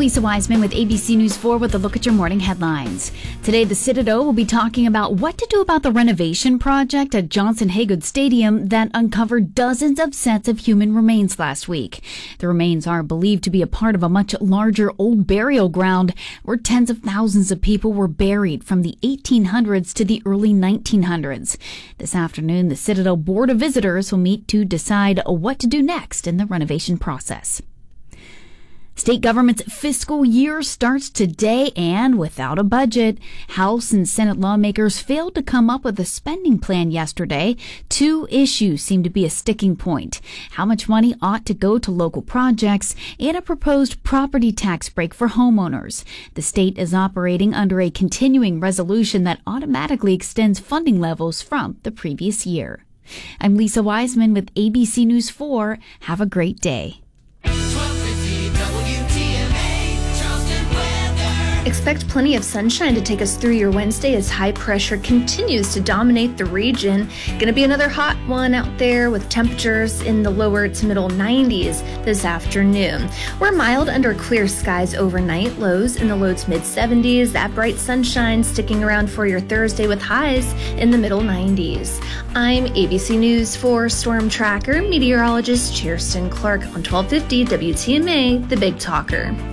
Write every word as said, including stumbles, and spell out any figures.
Lisa Wiseman with A B C News four with a look at your morning headlines. Today, the Citadel will be talking about what to do about the renovation project at Johnson Haygood Stadium that uncovered dozens of sets of human remains last week. The remains are believed to be a part of a much larger old burial ground where tens of thousands of people were buried from the eighteen hundreds to the early nineteen hundreds. This afternoon, the Citadel Board of Visitors will meet to decide what to do next in the renovation process. State government's fiscal year starts today, and without a budget, House and Senate lawmakers failed to come up with a spending plan yesterday. Two issues seem to be a sticking point: how much money ought to go to local projects and a proposed property tax break for homeowners. The state is operating under a continuing resolution that automatically extends funding levels from the previous year. I'm Lisa Wiseman with A B C News four. Have a great day. Expect plenty of sunshine to take us through your Wednesday as high pressure continues to dominate the region. Gonna be another hot one out there with temperatures in the lower to middle nineties this afternoon. We're mild under clear skies overnight, lows in the low to mid seventies. That bright sunshine sticking around for your Thursday with highs in the middle nineties. I'm A B C News four Storm Tracker meteorologist Kirsten Clark on twelve fifty W T M A, The Big Talker.